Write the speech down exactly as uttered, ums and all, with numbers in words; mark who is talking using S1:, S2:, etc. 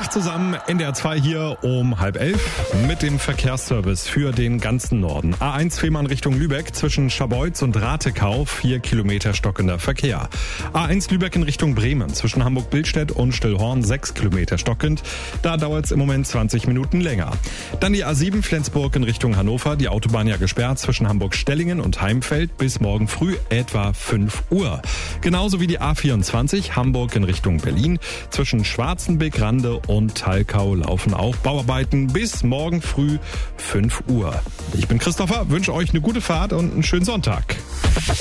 S1: Tag zusammen, N D R zwei hier um halb elf mit dem Verkehrsservice für den ganzen Norden. A eins Fehmarn Richtung Lübeck zwischen Scharbeutz und Ratekau, vier Kilometer stockender Verkehr. A eins Lübeck in Richtung Bremen zwischen Hamburg-Billstedt und Stillhorn, sechs Kilometer stockend. Da dauert es im Moment zwanzig Minuten länger. Dann die A sieben Flensburg in Richtung Hannover, die Autobahn ja gesperrt zwischen Hamburg-Stellingen und Heimfeld bis morgen früh etwa fünf Uhr. Genauso wie die A vierundzwanzig Hamburg in Richtung Berlin. Zwischen Schwarzenbeck, Rande und Thalkau laufen auch Bauarbeiten bis morgen früh fünf Uhr. Ich bin Christopher, wünsche euch eine gute Fahrt und einen schönen Sonntag.